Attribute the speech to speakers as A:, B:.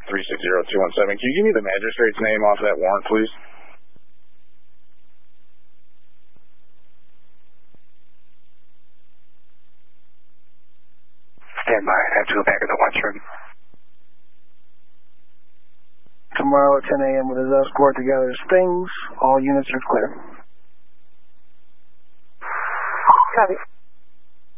A: 360217. Can you give me the magistrate's name off that warrant, please?
B: Stand by. I have to go back to the watchroom.
C: Tomorrow at 10 a.m. with his escort together as things. All units are clear.
D: Copy.